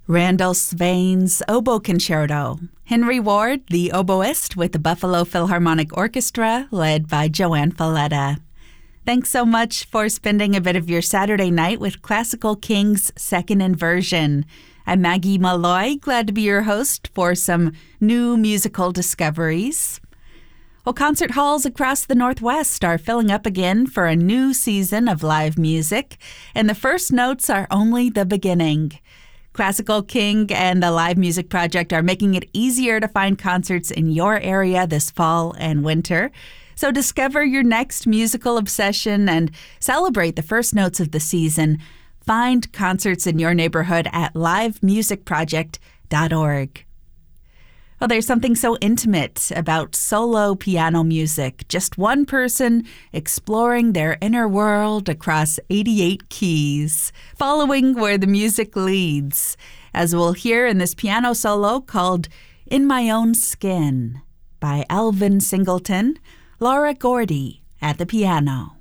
Randall Swain's Oboe Concerto. Henry Ward, the oboist with the Buffalo Philharmonic Orchestra, led by Joanne Falletta. Thanks so much for spending a bit of your Saturday night with Classical King's Second Inversion. I'm Maggie Malloy, glad to be your host for some new musical discoveries. Well, concert halls across the Northwest are filling up again for a new season of live music, and the first notes are only the beginning. Classical King and the Live Music Project are making it easier to find concerts in your area this fall and winter. So discover your next musical obsession and celebrate the first notes of the season. Find concerts in your neighborhood at livemusicproject.org. Well, there's something so intimate about solo piano music, just one person exploring their inner world across 88 keys, following where the music leads, as we'll hear in this piano solo called In My Own Skin by Alvin Singleton, Laura Gordy at the piano.